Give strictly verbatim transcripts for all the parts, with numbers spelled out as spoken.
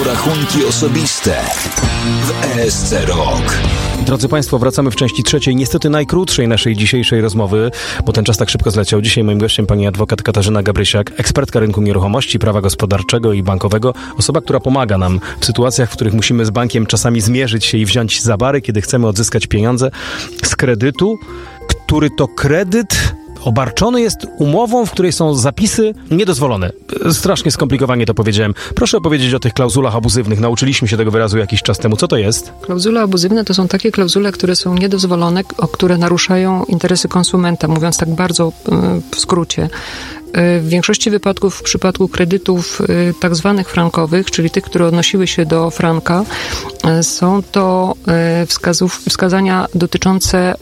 po rachunki osobiste w E S C Rok. Drodzy Państwo, wracamy w części trzeciej, niestety najkrótszej naszej dzisiejszej rozmowy, bo ten czas tak szybko zleciał. Dzisiaj moim gościem pani adwokat Katarzyna Gabrysiak, ekspertka rynku nieruchomości, prawa gospodarczego i bankowego. Osoba, która pomaga nam w sytuacjach, w których musimy z bankiem czasami zmierzyć się i wziąć za bary, kiedy chcemy odzyskać pieniądze z kredytu, który to kredyt obarczony jest umową, w której są zapisy niedozwolone. Strasznie skomplikowanie to powiedziałem. Proszę opowiedzieć o tych klauzulach abuzywnych. Nauczyliśmy się tego wyrazu jakiś czas temu. Co to jest? Klauzule abuzywne to są takie klauzule, które są niedozwolone, o które naruszają interesy konsumenta, mówiąc tak bardzo w skrócie. W większości wypadków, w przypadku kredytów tak zwanych frankowych, czyli tych, które odnosiły się do franka, są to wskazów, wskazania dotyczące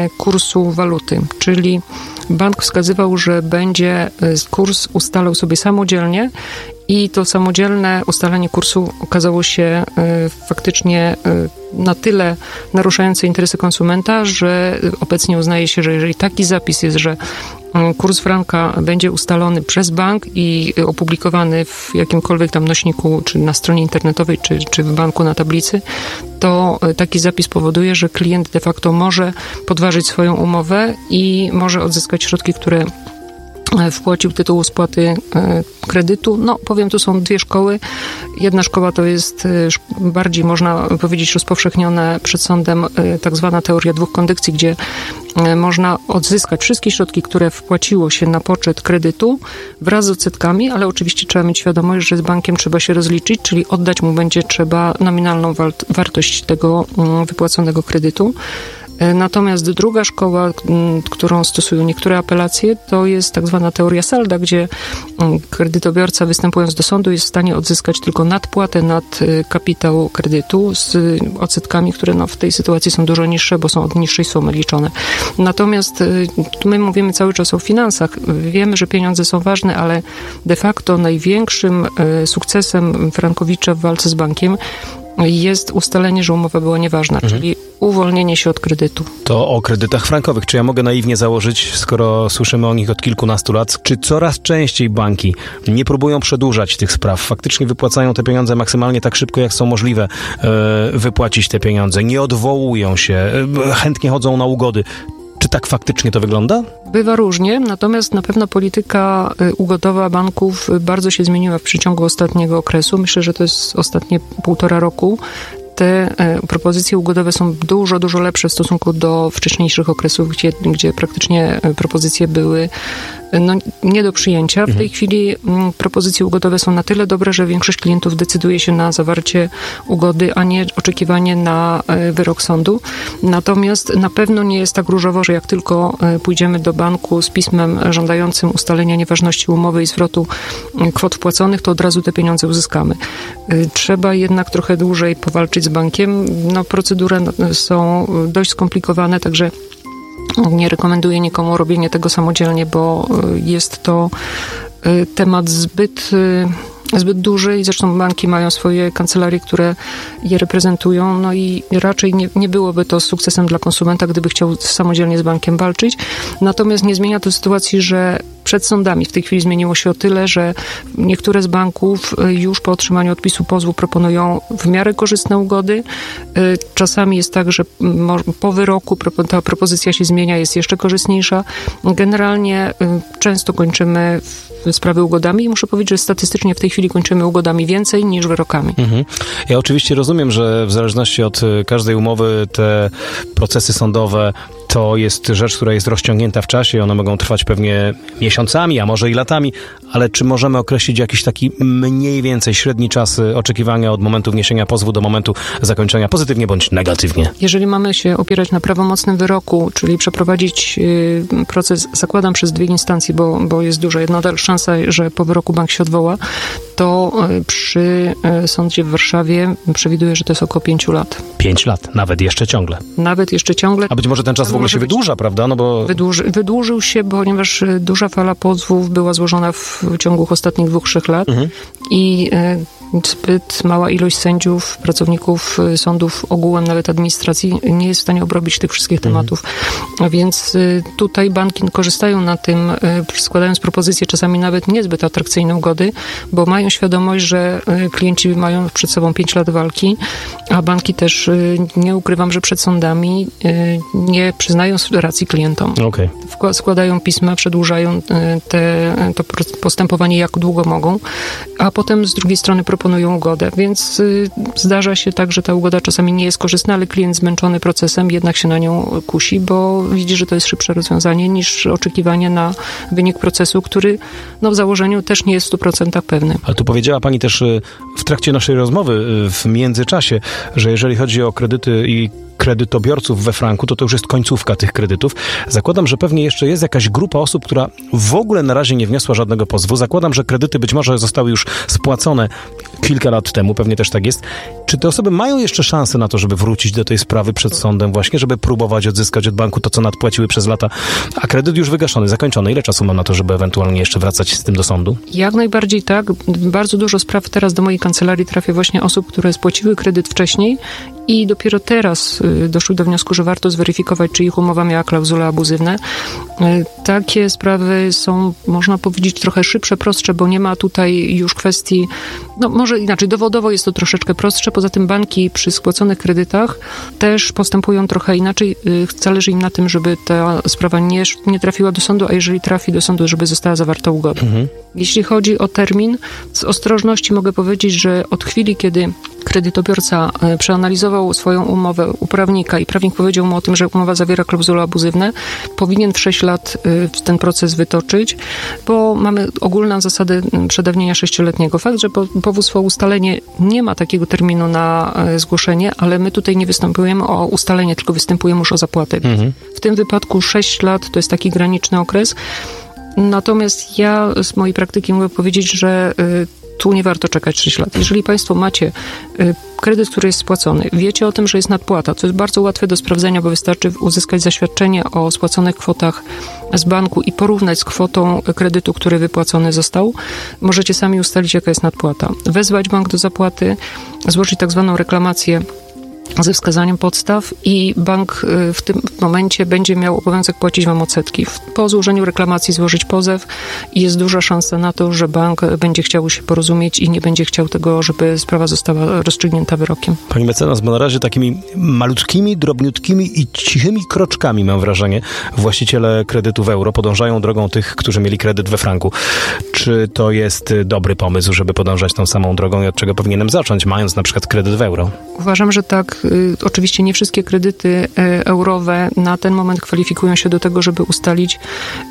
kursu waluty, czyli bank wskazywał, że będzie kurs ustalał sobie samodzielnie i to samodzielne ustalenie kursu okazało się faktycznie na tyle naruszające interesy konsumenta, że obecnie uznaje się, że jeżeli taki zapis jest, że kurs franka będzie ustalony przez bank i opublikowany w jakimkolwiek tam nośniku, czy na stronie internetowej, czy, czy w banku na tablicy, to taki zapis powoduje, że klient de facto może podważyć swoją umowę i może odzyskać środki, które wpłacił tytułu spłaty kredytu. No, powiem, tu są dwie szkoły. Jedna szkoła to jest bardziej, można powiedzieć, rozpowszechnione przed sądem tak zwana teoria dwóch kondycji, gdzie można odzyskać wszystkie środki, które wpłaciło się na poczet kredytu wraz z odsetkami, ale oczywiście trzeba mieć świadomość, że z bankiem trzeba się rozliczyć, czyli oddać mu będzie trzeba nominalną wartość tego wypłaconego kredytu. Natomiast druga szkoła, którą stosują niektóre apelacje, to jest tak zwana teoria salda, gdzie kredytobiorca, występując do sądu, jest w stanie odzyskać tylko nadpłatę nad kapitał kredytu z odsetkami, które no, w tej sytuacji są dużo niższe, bo są od niższej sumy liczone. Natomiast my mówimy cały czas o finansach. Wiemy, że pieniądze są ważne, ale de facto największym sukcesem Frankowicza w walce z bankiem jest ustalenie, że umowa była nieważna, mhm. czyli uwolnienie się od kredytu. To o kredytach frankowych. Czy ja mogę naiwnie założyć, skoro słyszymy o nich od kilkunastu lat, czy coraz częściej banki nie próbują przedłużać tych spraw, faktycznie wypłacają te pieniądze maksymalnie tak szybko, jak są możliwe e, wypłacić te pieniądze, nie odwołują się, e, chętnie chodzą na ugody. Czy tak faktycznie to wygląda? Bywa różnie, natomiast na pewno polityka ugodowa banków bardzo się zmieniła w przeciągu ostatniego okresu. Myślę, że to jest ostatnie półtora roku. Te propozycje ugodowe są dużo, dużo lepsze w stosunku do wcześniejszych okresów, gdzie, gdzie praktycznie propozycje były no, nie do przyjęcia. W tej chwili m, propozycje ugodowe są na tyle dobre, że większość klientów decyduje się na zawarcie ugody, a nie oczekiwanie na e, wyrok sądu. Natomiast na pewno nie jest tak różowo, że jak tylko e, pójdziemy do banku z pismem żądającym ustalenia nieważności umowy i zwrotu e, kwot wpłaconych, to od razu te pieniądze uzyskamy. E, trzeba jednak trochę dłużej powalczyć z bankiem. No, procedury są dość skomplikowane, także nie rekomenduję nikomu robienia tego samodzielnie, bo jest to temat zbyt, zbyt duży i zresztą banki mają swoje kancelarie, które je reprezentują, no i raczej nie, nie byłoby to sukcesem dla konsumenta, gdyby chciał samodzielnie z bankiem walczyć. Natomiast nie zmienia to sytuacji, że przed sądami w tej chwili zmieniło się o tyle, że niektóre z banków już po otrzymaniu odpisu pozwu proponują w miarę korzystne ugody. Czasami jest tak, że po wyroku ta propozycja się zmienia, jest jeszcze korzystniejsza. Generalnie często kończymy sprawy ugodami i muszę powiedzieć, że statystycznie w tej chwili kończymy ugodami więcej niż wyrokami. Mhm. Ja oczywiście rozumiem, że w zależności od każdej umowy te procesy sądowe to jest rzecz, która jest rozciągnięta w czasie. One mogą trwać pewnie miesiącami, a może i latami, ale czy możemy określić jakiś taki mniej więcej średni czas oczekiwania od momentu wniesienia pozwu do momentu zakończenia, pozytywnie bądź negatywnie? Jeżeli mamy się opierać na prawomocnym wyroku, czyli przeprowadzić proces, zakładam, przez dwie instancje, bo, bo jest duża nadal szansa, że po wyroku bank się odwoła, to przy sądzie w Warszawie przewiduję, że to jest około pięciu lat. Pięć lat, nawet jeszcze ciągle. Nawet jeszcze ciągle. A być może ten czas w ogóle się wydłuża, prawda? No bo... Wydłuży, wydłużył się, ponieważ duża fala pozwów była złożona w ciągu ostatnich dwóch, trzech lat mhm. i Zbyt mała ilość sędziów, pracowników sądów, ogółem nawet administracji nie jest w stanie obrobić tych wszystkich tematów. Mhm. Więc tutaj banki korzystają na tym, składając propozycje czasami nawet niezbyt atrakcyjne ugody, bo mają świadomość, że klienci mają przed sobą pięć lat walki, a banki też, nie ukrywam, że przed sądami nie przyznają racji klientom. Okay. Składają pisma, przedłużają te, to postępowanie jak długo mogą, a potem z drugiej strony proponują ugodę. Więc zdarza się tak, że ta ugoda czasami nie jest korzystna, ale klient zmęczony procesem jednak się na nią kusi, bo widzi, że to jest szybsze rozwiązanie niż oczekiwanie na wynik procesu, który no, w założeniu też nie jest w stu procentach pewny. Ale tu powiedziała pani też w trakcie naszej rozmowy, w międzyczasie, że jeżeli chodzi o kredyty i kredytobiorców we franku, to to już jest końcówka tych kredytów. Zakładam, że pewnie jeszcze jest jakaś grupa osób, która w ogóle na razie nie wniosła żadnego pozwu. Zakładam, że kredyty być może zostały już spłacone kilka lat temu, pewnie też tak jest. Czy te osoby mają jeszcze szansę na to, żeby wrócić do tej sprawy przed sądem właśnie, żeby próbować odzyskać od banku to, co nadpłaciły przez lata, a kredyt już wygaszony, zakończony? Ile czasu mam na to, żeby ewentualnie jeszcze wracać z tym do sądu? Jak najbardziej tak. Bardzo dużo spraw teraz do mojej kancelarii trafia właśnie osób, które spłaciły kredyt wcześniej i dopiero teraz doszły do wniosku, że warto zweryfikować, czy ich umowa miała klauzule abuzywne. Takie sprawy są, można powiedzieć, trochę szybsze, prostsze, bo nie ma tutaj już kwestii, no może inaczej, dowodowo jest to troszeczkę prostsze. Poza tym banki przy spłaconych kredytach też postępują trochę inaczej. Zależy im na tym, żeby ta sprawa nie, nie trafiła do sądu, a jeżeli trafi do sądu, żeby została zawarta ugoda. Mhm. Jeśli chodzi o termin, z ostrożności mogę powiedzieć, że od chwili, kiedy kredytobiorca przeanalizował swoją umowę u prawnika i prawnik powiedział mu o tym, że umowa zawiera klauzule abuzywne, powinien w sześć lat ten proces wytoczyć, bo mamy ogólną zasadę przedawnienia sześcioletniego. Fakt, że powództwo o ustalenie nie ma takiego terminu na zgłoszenie, ale my tutaj nie występujemy o ustalenie, tylko występujemy już o zapłatę. Mhm. W tym wypadku sześć lat to jest taki graniczny okres. Natomiast ja z mojej praktyki mogę powiedzieć, że tu nie warto czekać sześć lat. Jeżeli państwo macie kredyt, który jest spłacony, wiecie o tym, że jest nadpłata, co jest bardzo łatwe do sprawdzenia, bo wystarczy uzyskać zaświadczenie o spłaconych kwotach z banku i porównać z kwotą kredytu, który wypłacony został. Możecie sami ustalić, jaka jest nadpłata. Wezwać bank do zapłaty, złożyć tak zwaną reklamację ze wskazaniem podstaw i bank w tym momencie będzie miał obowiązek płacić wam odsetki. Po złożeniu reklamacji złożyć pozew i jest duża szansa na to, że bank będzie chciał się porozumieć i nie będzie chciał tego, żeby sprawa została rozstrzygnięta wyrokiem. Pani mecenas, bo na razie takimi malutkimi, drobniutkimi i cichymi kroczkami, mam wrażenie, właściciele kredytu w euro podążają drogą tych, którzy mieli kredyt we franku. Czy to jest dobry pomysł, żeby podążać tą samą drogą i od czego powinienem zacząć, mając na przykład kredyt w euro? Uważam, że tak. Oczywiście nie wszystkie kredyty eurowe na ten moment kwalifikują się do tego, żeby ustalić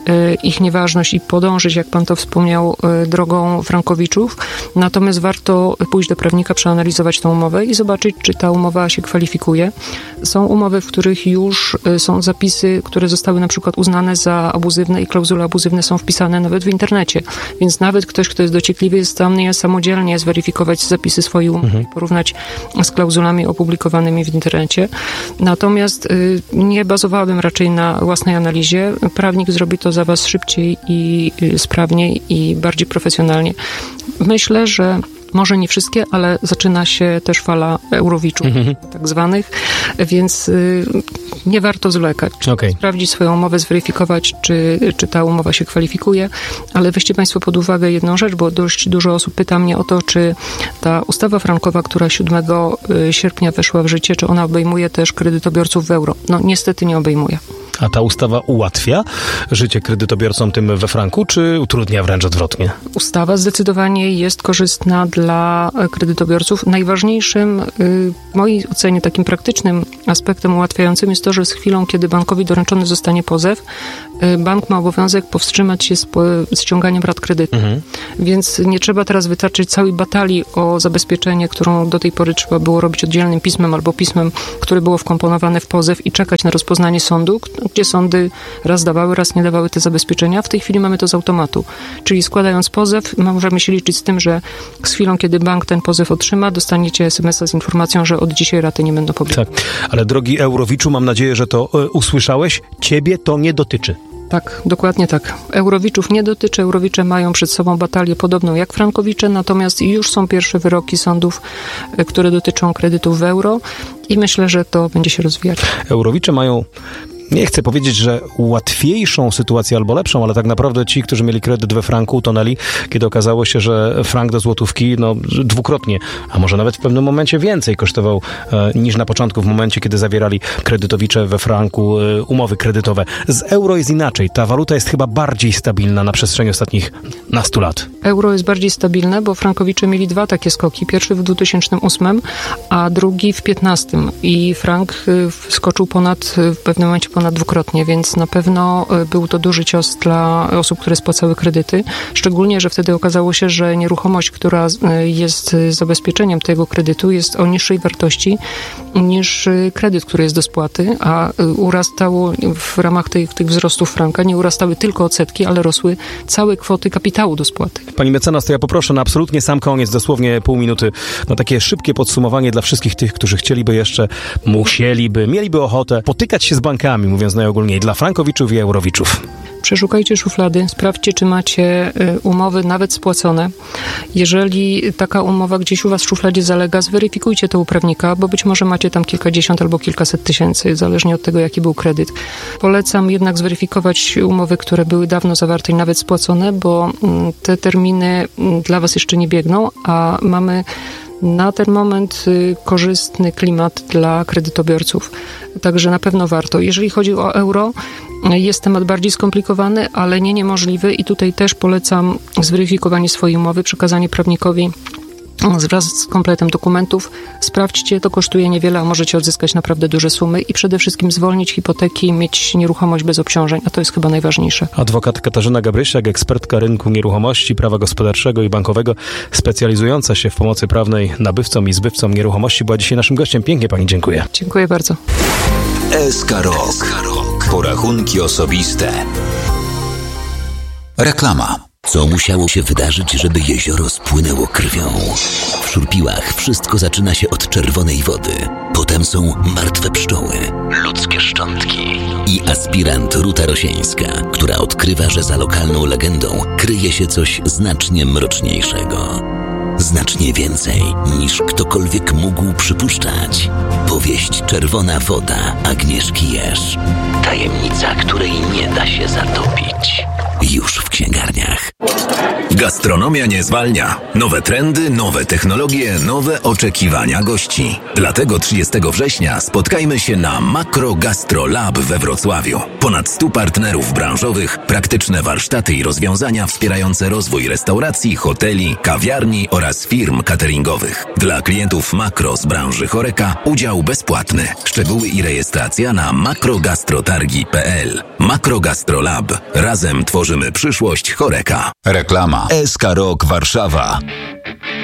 ich nieważność i podążyć, jak pan to wspomniał, drogą frankowiczów. Natomiast warto pójść do prawnika, przeanalizować tę umowę i zobaczyć, czy ta umowa się kwalifikuje. Są umowy, w których już są zapisy, które zostały na przykład uznane za abuzywne i klauzule abuzywne są wpisane nawet w internecie. Więc nawet ktoś, kto jest dociekliwy, jest w stanie samodzielnie zweryfikować zapisy swojej umowy mhm. i porównać z klauzulami opublikowanymi w internecie. Natomiast y, nie bazowałabym raczej na własnej analizie. Prawnik zrobi to za was szybciej i y, sprawniej i bardziej profesjonalnie. Myślę, że może nie wszystkie, ale zaczyna się też fala eurowiczów, mhm. tak zwanych, więc y, nie warto zwlekać. Okay. Sprawdzić swoją umowę, zweryfikować, czy, czy ta umowa się kwalifikuje, ale weźcie państwo pod uwagę jedną rzecz, bo dość dużo osób pyta mnie o to, czy ta ustawa frankowa, która siódmego sierpnia weszła w życie, czy ona obejmuje też kredytobiorców w euro. No niestety nie obejmuje. A ta ustawa ułatwia życie kredytobiorcom tym we franku, czy utrudnia wręcz odwrotnie? Ustawa zdecydowanie jest korzystna dla kredytobiorców. Najważniejszym, w mojej ocenie, takim praktycznym aspektem ułatwiającym jest to, że z chwilą, kiedy bankowi doręczony zostanie pozew, bank ma obowiązek powstrzymać się z, z ściąganiem rat kredytu. Mhm. Więc nie trzeba teraz wytaczyć całej batalii o zabezpieczenie, którą do tej pory trzeba było robić oddzielnym pismem albo pismem, które było wkomponowane w pozew i czekać na rozpoznanie sądu, gdzie sądy raz dawały, raz nie dawały te zabezpieczenia. W tej chwili mamy to z automatu. Czyli składając pozew, możemy się liczyć z tym, że z chwilą, kiedy bank ten pozew otrzyma, dostaniecie es em es a z informacją, że od dzisiaj raty nie będą pobierane. Tak, ale drogi Eurowiczu, mam nadzieję, że to y, usłyszałeś. Ciebie to nie dotyczy. Tak, dokładnie tak. Eurowiczów nie dotyczy. Eurowicze mają przed sobą batalię podobną jak frankowicze, natomiast już są pierwsze wyroki sądów, które dotyczą kredytów w euro i myślę, że to będzie się rozwijać. Eurowicze mają... Nie chcę powiedzieć, że łatwiejszą sytuację albo lepszą, ale tak naprawdę ci, którzy mieli kredyt we franku, utonęli, kiedy okazało się, że frank do złotówki no, dwukrotnie, a może nawet w pewnym momencie więcej kosztował e, niż na początku, w momencie, kiedy zawierali kredytowicze we franku e, umowy kredytowe. Z euro jest inaczej. Ta waluta jest chyba bardziej stabilna na przestrzeni ostatnich nastu lat. Euro jest bardziej stabilne, bo frankowicze mieli dwa takie skoki. Pierwszy w dwa tysiące ósmym, a drugi w piętnastym. I frank skoczył ponad, w pewnym momencie ponad dwukrotnie, więc na pewno był to duży cios dla osób, które spłacały kredyty. Szczególnie, że wtedy okazało się, że nieruchomość, która jest zabezpieczeniem tego kredytu, jest o niższej wartości niż kredyt, który jest do spłaty, a urastało w ramach tych, tych wzrostów franka, nie urastały tylko odsetki, ale rosły całe kwoty kapitału do spłaty. Pani mecenas, to ja poproszę na absolutnie sam koniec, dosłownie pół minuty, na takie szybkie podsumowanie dla wszystkich tych, którzy chcieliby jeszcze, musieliby, mieliby ochotę potykać się z bankami, mówiąc najogólniej, dla frankowiczów i eurowiczów. Przeszukajcie szuflady, sprawdźcie, czy macie umowy nawet spłacone. Jeżeli taka umowa gdzieś u was w szufladzie zalega, zweryfikujcie to u prawnika, bo być może macie tam kilkadziesiąt albo kilkaset tysięcy, zależnie od tego, jaki był kredyt. Polecam jednak zweryfikować umowy, które były dawno zawarte i nawet spłacone, bo te terminy dla was jeszcze nie biegną, a mamy na ten moment korzystny klimat dla kredytobiorców. Także na pewno warto. Jeżeli chodzi o euro, jest temat bardziej skomplikowany, ale nie niemożliwy i tutaj też polecam zweryfikowanie swojej umowy, przekazanie prawnikowi wraz z kompletem dokumentów. Sprawdźcie, to kosztuje niewiele, a możecie odzyskać naprawdę duże sumy i przede wszystkim zwolnić hipoteki, mieć nieruchomość bez obciążeń, a to jest chyba najważniejsze. Adwokat Katarzyna Gabrysiak, ekspertka rynku nieruchomości, prawa gospodarczego i bankowego, specjalizująca się w pomocy prawnej nabywcom i zbywcom nieruchomości, była dzisiaj naszym gościem. Pięknie pani dziękuję. Dziękuję bardzo. S K Rok. Porachunki osobiste. Reklama. Co musiało się wydarzyć, żeby jezioro spłynęło krwią? W Szurpiłach wszystko zaczyna się od czerwonej wody. Potem są martwe pszczoły, ludzkie szczątki i aspirant Ruta Rosieńska, która odkrywa, że za lokalną legendą kryje się coś znacznie mroczniejszego. Znacznie więcej niż ktokolwiek mógł przypuszczać. Powieść Czerwona woda Agnieszki Jerz. Tajemnica, której nie da się zatopić. Już w księgarniach. Gastronomia nie zwalnia. Nowe trendy, nowe technologie, nowe oczekiwania gości. Dlatego trzydziestego września spotkajmy się na Makro Gastro Lab we Wrocławiu. Ponad stu partnerów branżowych, praktyczne warsztaty i rozwiązania wspierające rozwój restauracji, hoteli, kawiarni oraz firm cateringowych. Dla klientów Makro z branży Horeca udział bezpłatny. Szczegóły i rejestracja na makrogastrotargi kropka p l. Makro Gastro Lab. Razem tworzymy przyszłość Horeca. Reklama. S K Rok Warszawa.